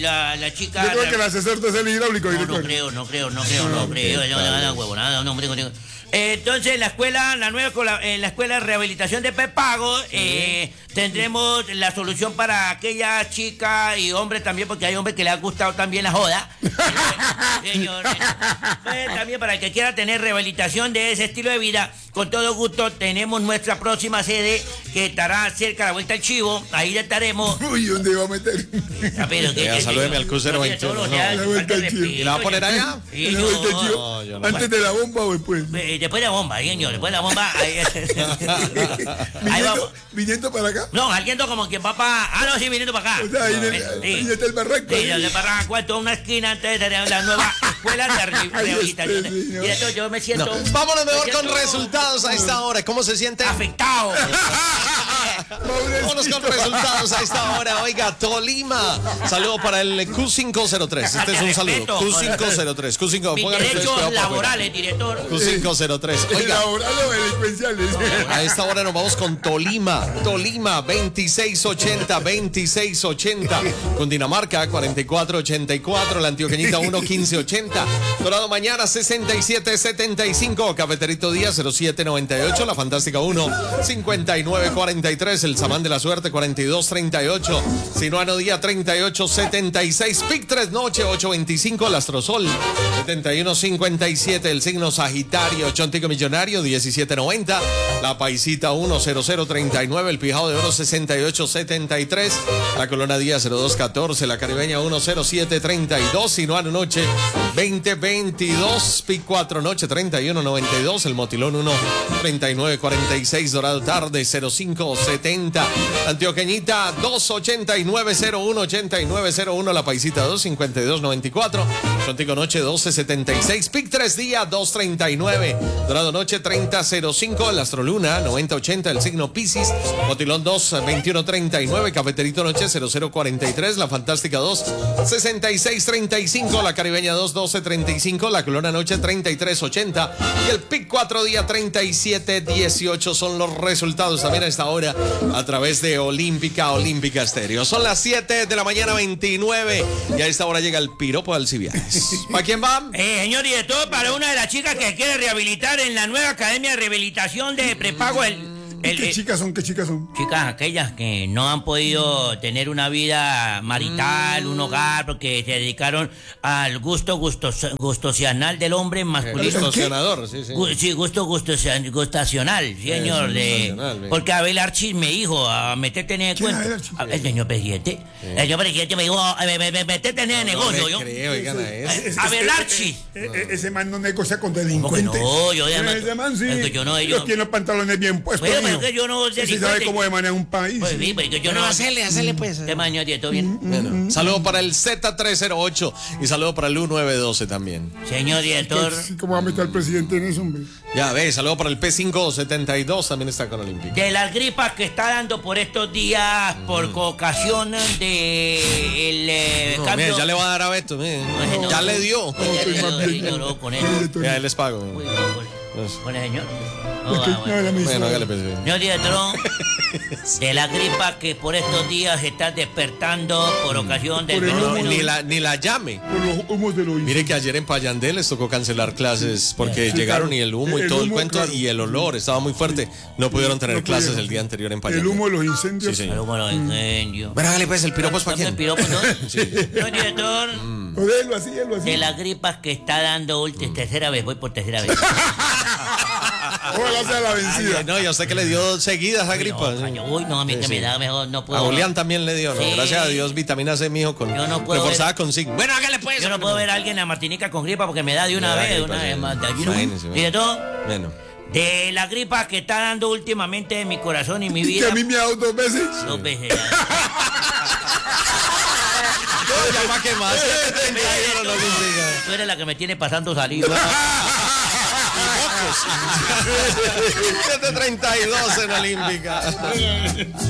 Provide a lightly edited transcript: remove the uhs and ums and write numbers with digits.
La chica... Yo creo que el asesor es el hidráulico. No creo. Entonces, la escuela de rehabilitación de prepago, tendremos la solución para aquella chica y hombre también, porque hay hombres que les ha gustado también la joda. Señores, también para el que quiera tener rehabilitación de ese estilo de vida, con todo gusto tenemos nuestra próxima sede que estará cerca de la Vuelta al Chivo. Ahí ya estaremos. Uy, ¿dónde va a meter? Salúdeme al crucero 21. ¿Y la va a poner allá? ¿Antes de la bomba o después? Después de la bomba, señor, después de la bomba. ¿Viniendo para acá? No, saliendo como quien va para... no, sí, viniendo para acá. O sea, ahí está el barranco. Sí, el barranco, en toda una esquina, antes de la nueva escuela de rehabilitación. Y yo me siento... Vámonos mejor con resultados a esta hora. ¿Cómo se siente? Afectado. Vámonos con resultados a esta hora. Oiga, Tolima. Saludo para el Q503. Este es un saludo. Q503. Q5. Mis derechos laborales, director. Q503. Oiga. ¿Laborales o delincuenciales? A esta hora nos vamos con Tolima. Tolima, 2680. Cundinamarca, 4484. La Antioqueñita, 11580. Dorado Mañana, 6775. Cafeterito Día, 0798. La Fantástica 1, 5943. El Samán de la Suerte, 4238. Sinuano Día, 3876. Pic 3 Noche, 825. El Astrosol, 7157. El signo Sagitario, Chontico Millonario, 1790. La Paisita, 10039. El Pijao de Oro, 6873. La Colona Día, 0214. La Caribeña, 10732. Sinuano Noche, 2022. Pic 4 Noche, 3192. El Motilón 1, 3946. Dorado Tarde, 0570. Antioqueñita, 289018901. La Paisita, 25294. Chontico Noche, 1276. Pic 3 Día, 239. Dorado Noche, 3005. El Astroluna, 9080. El signo Piscis. Motilón 2, 2139. Cafeterito Noche, 0043. La Fantástica 2, 6635. La Caribeña 2, 1235. La Colona Noche, 3380. Y el Pic 4 Día, 3718. Son los resultados también a esta hora a través de Olímpica Estéreo. Son las 7 de la mañana, 29. Y a esta hora llega el piropo de Alcibiades. ¿Para quién va? Señor director, para una de las chicas que quiere rehabilitar en la nueva Academia de Rehabilitación de Prepago. ¿Qué chicas son? Chicas, aquellas que no han podido tener una vida marital, un hogar, porque se dedicaron al gustocional del hombre masculino. Gustocionador, sí. Sí, gustacional, señor. Porque Abel Archis me dijo a meterte en el cuento. El señor presidente. El señor presidente me dijo, meterte en el negocio. No creo, oigan a eso. Abel Archis. Ese man no negocia con delincuentes. No, ese man sí. Yo tiene los pantalones bien puestos. Que yo no sé si sabe cómo manejar un país. Pues sí, porque yo no. Hacele pues. ¿Qué mañana tiene? ¿Todo bien? Bueno, saludo para el Z308 y saludo para el U912 también. Señor director. ¿Cómo va a meter al presidente en eso, hombre? Ya ve, saludo para el P572, también está con Olímpica. De las gripas que está dando por estos días, por ocasión de no, cambio. Mire, ya le va a dar a Beto, mire. No, ya le dio. Lloró con él. Ya les pago. Con el señor. Bueno, hágale pues. Señor director, de la gripa que por estos días se está despertando por ocasión del fenómeno. Ni la llame. Por los humos de los. Mire que ayer en Payandé les tocó cancelar clases porque llegaron y el humo y todo el cuento, claro. Y el olor estaba muy fuerte. No pudieron tener clases el día anterior en Payandé. El humo de los incendios. Sí, el humo de los incendios. Bueno, hágale pues, el piropo es para quién. ¿El piropo no? Señor director, Déjelo así. de las gripas que está dando tercera vez, voy por tercera vez. Ojalá sea la vencida. Ay, no, yo sé que le dio seguidas a gripa. Uy, no, a mí que me da mejor, no puedo. A Julián también le dio, ¿no? Sí. Gracias a Dios, vitamina C, mijo, con reforzada con zinc. Bueno, hágale pues. Yo no puedo ver a alguien en la Martinica con gripa porque me da de una vez más. Director. Bueno. De la gripa que está dando últimamente en mi corazón y mi vida. Que a mí me ha dado 2 veces. 2 veces. Ya más que más. Tú eres la que me tiene pasando saliva. 7:32 en Olímpica.